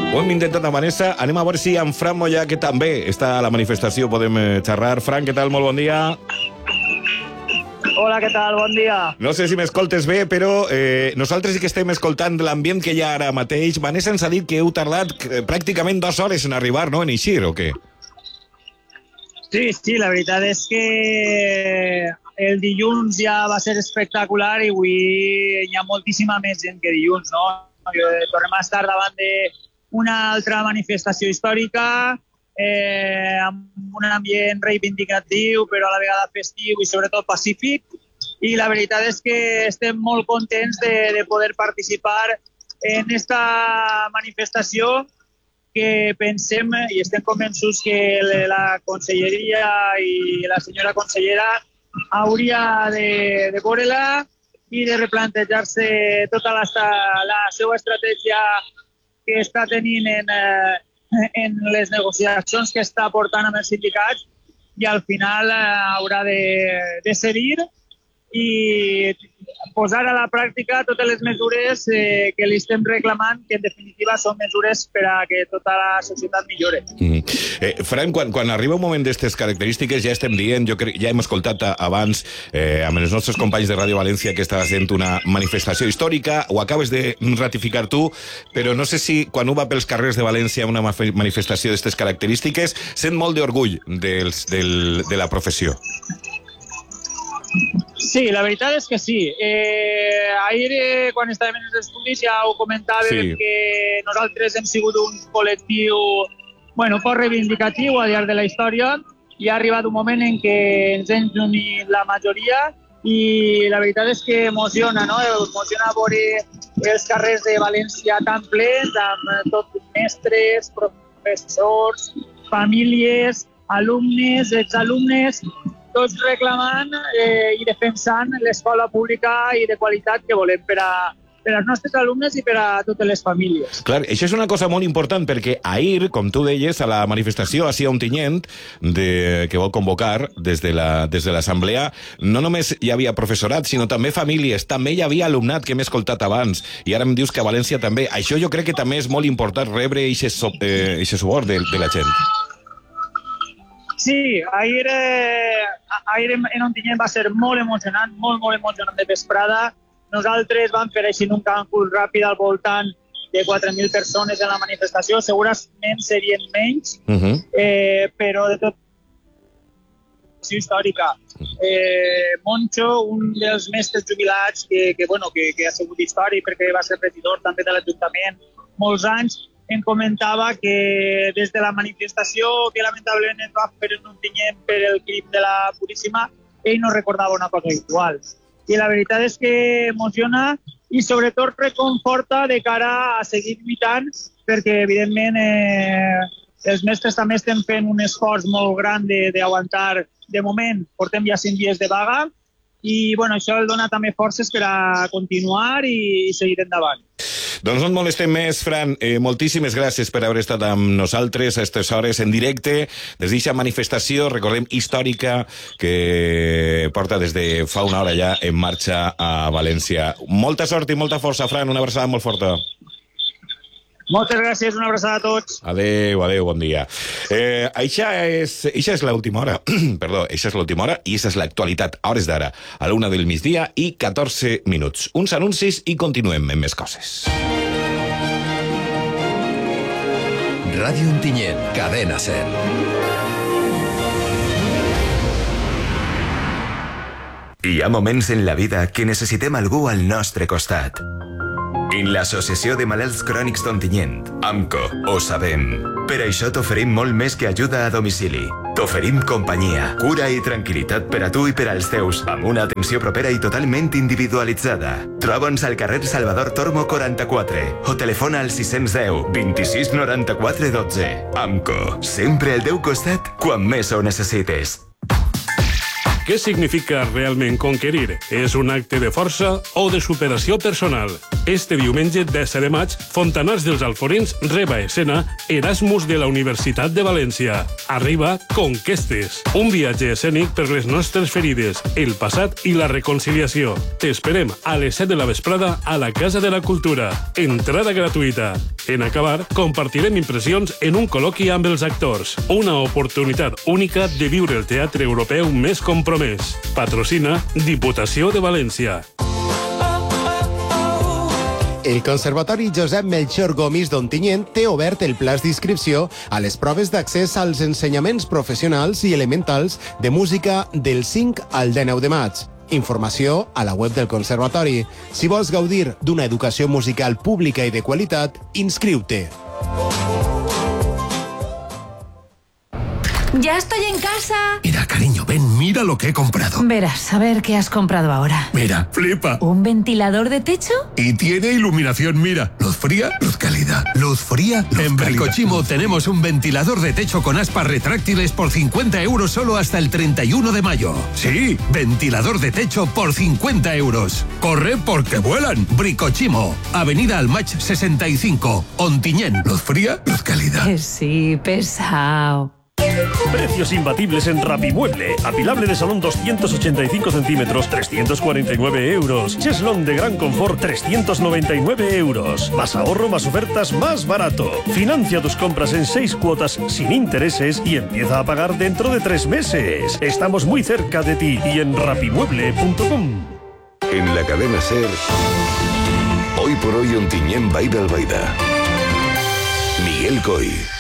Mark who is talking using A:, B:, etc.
A: Ho hem intentat amb Vanessa. Anem a veure si amb Fran Mollà, que també està a la manifestació, podem xerrar. Fran, què tal? Molt bon dia.
B: Hola, què tal? Bon dia.
A: No sé si m'escoltes bé, però nosaltres sí que estem escoltant l'ambient que hi ha ara mateix. Vanessa ens ha dit que heu tardat pràcticament 2 hores en arribar, no?, en eixir, o què?
B: Sí, la veritat és que el dilluns ja va ser espectacular i avui hi ha moltíssima més gent que dilluns, no? Tornem a estar davant d'una altra manifestació històrica amb un ambient reivindicatiu però a la vegada festiu i sobretot pacífic, i la veritat és que estem molt contents de poder participar en esta manifestació que pensem i estem convençuts que la conselleria i la senyora consellera hauria de veure-la i de replantejar-se tota la seva estratègia que està tenint en les negociacions que està portant amb els sindicats, i al final haurà de cedir i posar a la pràctica totes les mesures que li estem reclamant, que en definitiva són mesures per a que tota la societat millore.
A: Fran, quan arriba un moment d'aquestes característiques, ja estem dient, ja hem escoltat abans amb els nostres companys de Ràdio València que estava sent una manifestació històrica, ho acabes de ratificar tu, però no sé si quan ho va pels carrers de València una manifestació d'aquestes característiques sent molt d'orgull de la professió.
B: Sí, la veritat és que sí. Ahir, quan estàvem en els estudis, ja ho comentàvem, que nosaltres hem sigut un col·lectiu poc reivindicatiu al llarg de la història, i ha arribat un moment en què ens hem unit la majoria, i la veritat és que emociona, no? Emociona veure els carrers de València tan plens, amb tots mestres, professors, famílies, alumnes, exalumnes, tots reclamant i defensant l'escola pública i de qualitat que volem per als nostres alumnes i per a totes les famílies.
A: Clar, això és una cosa molt important, perquè ahir, com tu deies, a la manifestació a Ontinyent, que vau convocar des de l'assemblea, no només hi havia professorat, sinó també famílies, també hi havia alumnat que hem escoltat abans, i ara em dius que a València també. Això jo crec que també és molt important, rebre aquest suport de la gent.
B: Sí, ahir en Ontinyent va ser molt emocionant, molt emocionant de vesprada. Nosaltres vam fer així un càlcul ràpid al voltant de 4.000 persones en la manifestació. Segurament serien menys, però de tot històrica. Moncho, un dels mestres jubilats que ha sigut històric perquè va ser regidor també de l'Ajuntament molts anys, em comentava que des de la manifestació que lamentablement es va fer en Ontinyent per el crim de la Puríssima, ell no recordava una cosa igual. I la veritat és que emociona i sobretot reconforta de cara a seguir lluitant, perquè evidentment els mestres també estem fent un esforç molt gran d'aguantar. De moment portem ja 5 dies de vaga i això el dona també forces per a continuar i seguir endavant.
A: Doncs no et molestem més, Fran. Moltíssimes gràcies per haver estat amb nosaltres a aquestes hores en directe des d'aquesta manifestació, recordem, històrica, que porta des de fa una hora ja en marxa a València. Molta sort i molta força, Fran. Una abraçada molt forta.
B: Moltes gràcies, una abraçada a tots.
A: Adéu, bon dia. Eixa és l'última hora. Perdó, eixa és l'última hora i eixa és l'actualitat a hores d'ara, a l'1 del migdia i 14 minuts. Uns anuncis i continuem amb més coses.
C: Ràdio Ontinyent, Cadena 100. Hi ha moments en la vida que necessitem algú al nostre costat. En l'Associació de Malalts Crònics d'Ontinyent, AMCO, ho sabem. Per això t'oferim molt més que ajuda a domicili. T'oferim companyia, cura i tranquil·litat per a tu i per als teus, amb una atenció propera i totalment individualitzada. Troba'ns al carrer Salvador Tormo 44 o telefona al 610 26 94 12. AMCO, sempre al teu costat quan més ho necessites.
D: Què significa realment conquerir? És un acte de força o de superació personal? Este diumenge 10 de maig, Fontanars dels Alforins reba a escena Erasmus de la Universitat de València. Arriba Conquestes, un viatge escènic per les nostres ferides, el passat i la reconciliació. T'esperem a les 7 de la vesprada a la Casa de la Cultura. Entrada gratuïta. En acabar, compartirem impressions en un col·loqui amb els actors. Una oportunitat única de viure el teatre europeu més compromès. Patrocina Diputació de València.
E: El Conservatori Josep Melchor Gomis d'Ontinyent té obert el plaç d'inscripció a les proves d'accés als ensenyaments professionals i elementals de música del 5 al 19 de maig. Informació a la web del Conservatori. Si vols gaudir d'una educació musical pública i de qualitat, inscriu-te.
F: ¡Ya estoy en casa!
G: Mira, cariño, ven, mira lo que he comprado.
F: Verás, a ver qué has comprado ahora.
G: Mira, flipa.
F: ¿Un ventilador de techo?
G: Y tiene iluminación, mira. Luz fría, luz cálida. Luz fría, luz cálida. En Bricochimo tenemos un ventilador de techo con aspas retráctiles por 50 euros solo hasta el 31 de mayo. Sí, ventilador de techo por 50 euros. Corre porque vuelan. Bricochimo, Avenida Almach 65, Ontinyent. Luz fría, luz cálida.
F: Sí, pesado.
H: Precios imbatibles en Rapimueble. Apilable de salón 285 centímetros, 349 euros. Cheslón de gran confort, 399 euros. Más ahorro, más ofertas, más barato. Financia tus compras en 6 cuotas sin intereses y empieza a pagar dentro de 3 meses. Estamos muy cerca de ti y en rapimueble.com.
I: En la cadena SER, hoy por hoy Ontinyent Baida Albaida. Miguel Coy.